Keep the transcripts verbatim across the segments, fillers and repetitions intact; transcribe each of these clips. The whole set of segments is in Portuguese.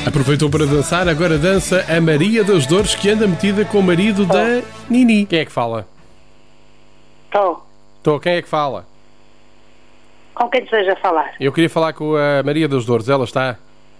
Aproveitou para dançar, agora dança a Maria das Dores, que anda metida com o marido da Nini. Quem é que fala? Estou. Estou, quem é que fala? Com quem deseja falar? Eu queria falar com a Maria das Dores, ela está?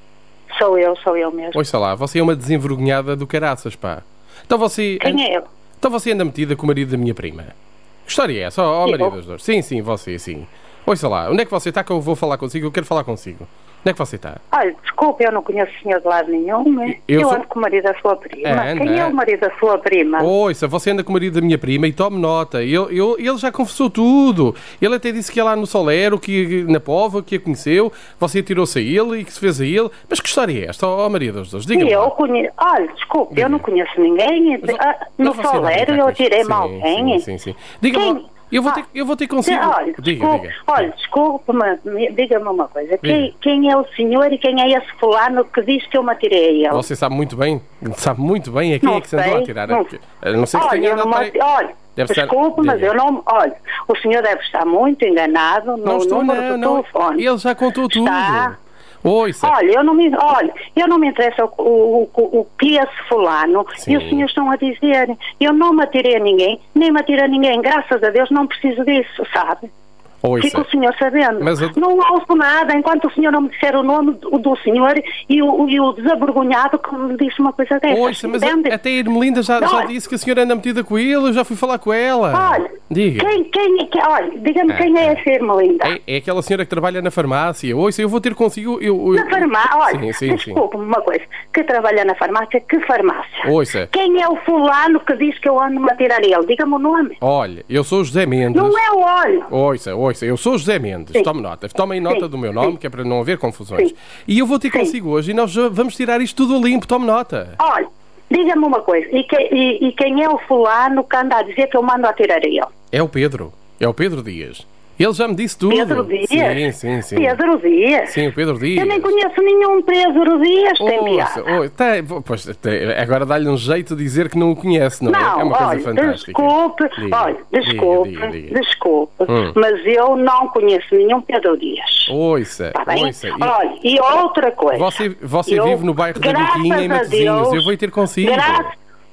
Sou eu, sou eu mesmo. Ouça lá, você é uma desenvergonhada do caraças, pá. Então você... Quem é ele? Então você anda metida com o marido da minha prima. Que história é essa? Ó, oh, Maria Eu? das Dores. Sim, sim, você, sim. Ouça lá, onde é que você está que eu vou falar consigo? Eu quero falar consigo. Onde é que você está? Olha, desculpe, eu não conheço o senhor de lado nenhum. Eu, Eu sou- ando com o marido da sua prima. Anda. Quem é o marido da sua prima? Ouça, você anda com o marido da minha prima e tome nota. Ele, ele, ele já confessou tudo. Ele até disse que ia lá no Solero, que na Póvoa, que a conheceu. Você atirou-se a ele e que se fez a ele. Mas que história é esta, ó oh, Maria das Dores? Diga-me eu lá. conheço. Olha, desculpe, Diga. eu não conheço ninguém. Mas, Ah, mas no você anda a Solero brincar eu com isto. tirei Sim, mal alguém. Sim, sim, sim. Diga-me Quem? lá. Eu vou, Ah, ter, eu vou ter consigo... Olha, diga, desculpe, diga. olha, desculpe, mas me- diga-me uma coisa. Quem, Diga. quem é o senhor e quem é esse fulano que diz que eu me atirei a ele? Você sabe muito bem, sabe muito bem a quem Não é que se andou sei, a tirar. não- A não ser que Olha, tenha eu não andado me- para aí. olha, Deve estar- desculpe, mas diga. eu não... Olha, o senhor deve estar muito enganado no Não estou, número não, do não. telefone. Ele já contou tudo. Está. Ouça. Olha, eu não me, olha, eu não me interessa o, o, o, o que esse fulano Sim. e os senhores estão a dizer. Eu não me atirei a ninguém, nem me atirei a ninguém. Graças a Deus não preciso disso, sabe? Ouça. Fica o senhor sabendo. Mas eu- Não ouço nada enquanto o senhor não me disser o nome do, do senhor e o, e o desavergonhado que me disse uma coisa dessa. Ouça, mas a- entende? até a Irmelinda já, já Olha. disse que a senhora anda metida com ele, eu já fui falar com ela. Olha, Diga. quem, quem é que... Olha, diga-me Ah, quem é ah. essa Irmelinda. É, é aquela senhora que trabalha na farmácia. Ouça, eu vou ter consigo... Eu, eu... Na farmácia, olha, Sim, sim, sim. desculpe-me uma coisa, que trabalha na farmácia, que farmácia? Ouça. Quem é o fulano que diz que eu ando-me a tirar ele? Diga-me o nome. Olha, eu sou o José Mendes. Não é o olho. Ouça, ouça, eu sou o José Mendes. Sim. Tome nota. Tomem nota Sim. do meu nome, Sim. que é para não haver confusões. Sim. E eu vou ter Sim. consigo hoje e nós já vamos tirar isto tudo a limpo. Tome nota. Olha, diga-me uma coisa, e, que- e- e quem é o fulano que anda a dizer que eu mando a tirar ele? É o Pedro. É o Pedro Dias. Ele já me disse tudo. Pedro Dias? Sim, sim, sim. Pedro Dias? Sim, o Pedro Dias. Eu nem conheço nenhum Pedro Dias, tem Ouça, piada. ouça, tá, pois, tem- agora dá-lhe um jeito de dizer que não o conhece, não, é? Não, É uma coisa olha, fantástica. desculpe, Diga, olha, desculpe, diga, diga, diga. desculpe, Hum. mas eu não conheço nenhum Pedro Dias. Ouça, Está bem? ouça. E Olha, e outra coisa. você você eu, vive no bairro da graças Biquinha, em a Matosinhos. Deus, Eu vou ir ter consigo. gra-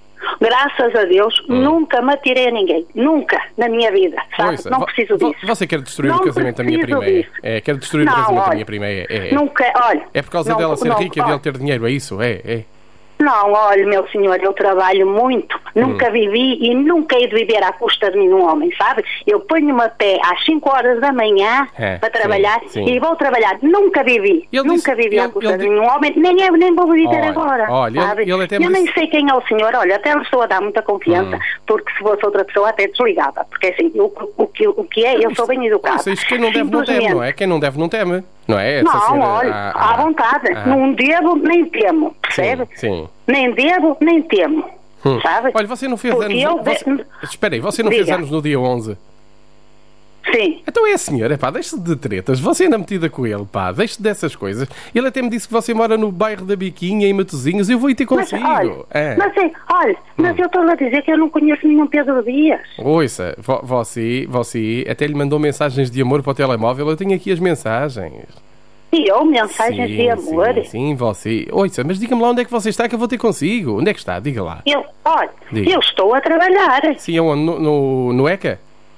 graças a Deus, Hum. nunca me atirei a ninguém. Nunca na minha vida. Sabe? Ouça, não vo- preciso vo- disso. Você quer destruir Não o casamento da minha preciso prima, é? disso. É, quer destruir Não, o casamento da olha, minha prima, é? É, Nunca, olha. é por causa não- dela ser não, rica e dele olha, ter dinheiro, é isso? É, é. Não, olha, meu senhor, eu trabalho muito, nunca Hum. vivi e nunca hei de viver à custa de nenhum homem, sabe? Eu ponho-me a pé às cinco horas da manhã É, para sim, trabalhar sim. e vou trabalhar. Nunca vivi, Ele nunca disse- vivi à ele- custa ele de di- nenhum homem, nem, é- nem vou viver Olha, agora, olha, ele- sabe? ele até me eu nem disse- sei quem é o senhor, olha, até lhe estou a dar muita confiança, Hum. porque se fosse outra pessoa até desligava, porque assim, o, o, que, o que é, eu sou bem educado. Ouça, isto quem não deve não teme, não é? Simplesmente. Quem não deve não teme, não é? Essa Não, senhora- olha, ah, à ah, vontade, ah. não devo nem temo, percebe? Sim, sim. Nem devo, nem temo. Hum. Sabe? Olha, você não fez Porque anos... eu- Você... Espera aí, você não fez Diga. anos no dia onze? Sim. Então é a senhora, pá, deixe de tretas. Você anda metida com ele, pá, deixe dessas coisas. Ele até me disse que você mora no bairro da Biquinha, em Matosinhos. Eu vou ir ter Mas consigo. olha, É. mas, é, olha, mas eu estou a dizer que eu não conheço nenhum Pedro Dias. Ouça, vo- você, você até lhe mandou mensagens de amor para o telemóvel. Eu tenho aqui as mensagens. E eu, mensagens sim, de amor. Sim, sim, você. Ouça, mas diga-me lá onde é que você está que eu vou ter consigo. Onde é que está? Diga lá. Eu, olha, Diga. eu estou a trabalhar. Sim, aonde? No, no, no ECA?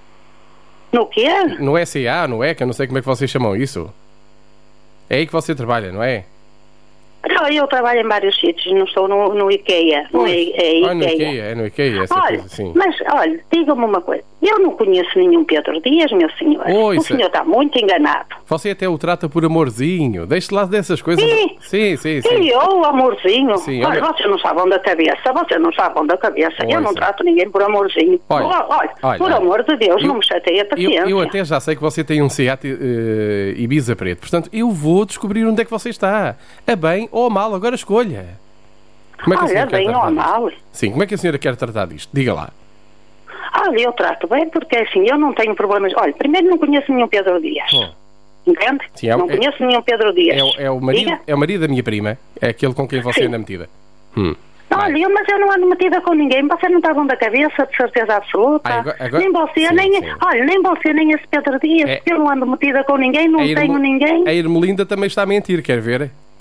No quê? No S E A, no ECA, não sei como é que vocês chamam isso. É aí que você trabalha, não é? Não, eu trabalho em vários sítios, não estou no, no IKEA. No Pois. I- é Ah, no IKEA. IKEA, é no IKEA, essa Olha, coisa assim. mas olha, diga-me uma coisa. Eu não conheço nenhum Pedro Dias, meu senhor. Ouça. O senhor está muito enganado. Você até o trata por amorzinho. Deixe lá dessas coisas. Sim. Sim, sim, E sim. eu, amorzinho? Sim, olha, olha- vocês não sabem da cabeça, vocês não sabem da cabeça. Eu não Ouça. trato ninguém por amorzinho. Olha, olha, olha, olha, por olha. amor de Deus, Eu- não me chateia a Eu, paciência. eu até já sei que você tem um Seat eh, Ibiza preto. Portanto, eu vou descobrir onde é que você está. A bem ou a mal, agora escolha. Como é que a Olha, senhora quer bem ou tratar mal. disto? Sim, como é que a senhora quer tratar disto? Diga lá. Olha, eu trato bem porque assim, eu não tenho problemas. Olha, primeiro não conheço nenhum Pedro Dias. Oh. Entende? Sim, é- não é- conheço nenhum Pedro Dias. É, o- é, o marido, Diga? é o marido da minha prima. É aquele com quem você Sim. anda metida. Hum. Olha, eu, mas eu não ando metida com ninguém. Você não está bom da cabeça, de certeza absoluta. Ah, agora- agora- Nem você, sim, nem. sim. Olha, nem você, nem esse Pedro Dias. É- Eu não ando metida com ninguém, não A Irmo- tenho ninguém. A Irmelinda também está a mentir, quer ver?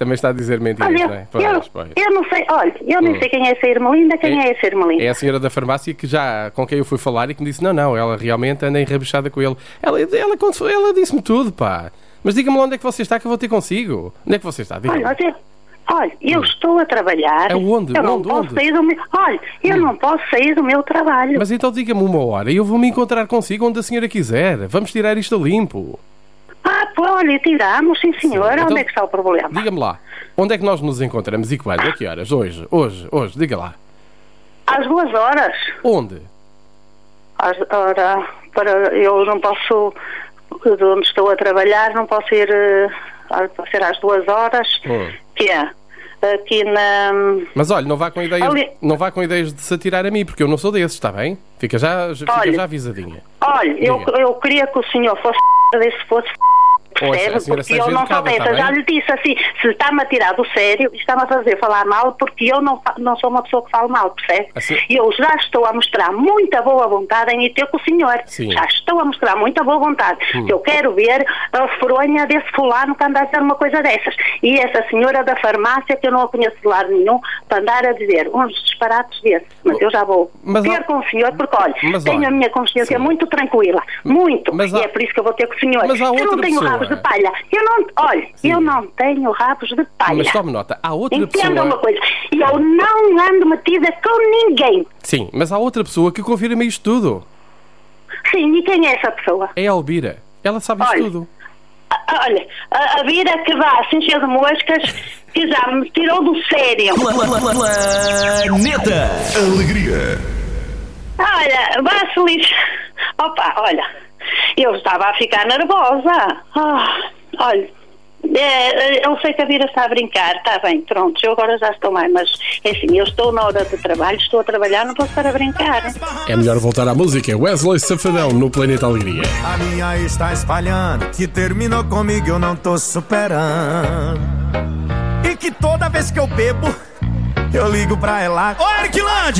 Também está a dizer mentiras, Olha, não é? eu, Pois, pois. eu não sei, olha, eu nem Hum. sei quem é essa Irmelinda, quem é, É- essa Irmelinda. É a senhora da farmácia que já, com quem eu fui falar e que me disse, não, não, ela realmente anda enrabixada com ele. Ela, ela, quando foi- ela disse-me tudo, pá. Mas diga-me lá onde é que você está que eu vou ter consigo. Onde é que você está? Diga-me. Olha, mas eu, olha, eu estou a trabalhar. Aonde? Eu não Onde? posso Onde? sair do meu, olha, eu não posso sair do meu trabalho. Mas então diga-me uma hora e eu vou me encontrar consigo onde a senhora quiser. Vamos tirar isto a limpo. Ah, pô, olha, tiramos, sim senhora. Sim, então- Onde é que está o problema? Diga-me lá, onde é que nós nos encontramos e quando? A que horas? Hoje, hoje, hoje, diga lá. Às duas horas. Onde? Às, ora, para, eu não posso, de onde estou a trabalhar, não posso ir, eh, ah, pode ser às duas horas, Hum. que é aqui na... Mas olha, não vá com ideias, Ali- não vá com ideias de se atirar a mim, porque eu não sou desses, está bem? Fica já, fica Olha. já avisadinha. Olha, eu, Diga. eu queria que o senhor fosse se fosse Ouça, a percebe, senhora porque seja eu não sou educada, dessa. tá Eu já bem? lhe disse assim, se está-me a tirar do sério, está-me a fazer falar mal, porque eu não, fa- não sou uma pessoa que fala mal, percebe? Assim- E eu já estou a mostrar muita boa vontade em ir ter com o senhor. Sim. Já estou a mostrar muita boa vontade. Hum. Eu quero ver a fronha desse fulano que anda a dizer uma coisa dessas. E essa senhora da farmácia, que eu não a conheço de lado nenhum, para andar a dizer uns disparates desses. Mas eu já vou Mas, ter ó- com o senhor, porque olha, Mas, tenho olha, a minha consciência sim. muito tranquila. Muito. Mas e há- é por isso que eu vou ter com o senhor. Mas há eu não outra tenho pessoa. rabos de palha. Eu não, olha, Sim. eu não tenho rabos de palha. Mas tome nota, há outra Entenda pessoa... uma coisa, eu não ando metida com ninguém. Sim, mas há outra pessoa que confirma isto tudo. Sim, e quem é essa pessoa? É a Elvira. Ela sabe isto Olha. tudo. A- Olha, a, a Vira que vá assim cheia de moscas, que já me tirou do sério. Planeta Alegria. Olha, vá-se lixo. Opa, olha, eu estava a ficar nervosa. Ah, olha, é, eu sei que a Vira está a brincar, está bem, pronto, eu agora já estou mais, mas enfim, eu estou na hora de trabalho, estou a trabalhar, não posso estar a brincar. É melhor voltar à música. Wesley Safadão no Planeta Alegria. A minha está espalhando que terminou comigo, eu não tô superando. E que toda vez que eu bebo, eu ligo pra ela. Ô, Ericlande,